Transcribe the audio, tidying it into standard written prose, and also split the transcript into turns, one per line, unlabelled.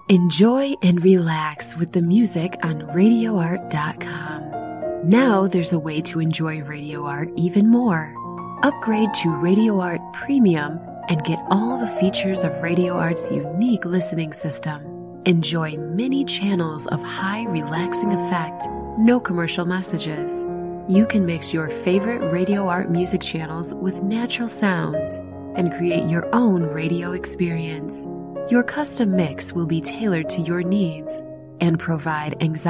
Enjoy and relax with the music on RadioArt.com. Now there's a way to enjoy Radio Art even more. Upgrade to Radio Art Premium and get all the features of Radio Art's unique listening system. Enjoy many channels of high relaxing effect, no commercial messages. You can mix your favorite Radio Art music channels with natural sounds and create your own radio experience. Your custom mix will be tailored to your needs and provide anxiety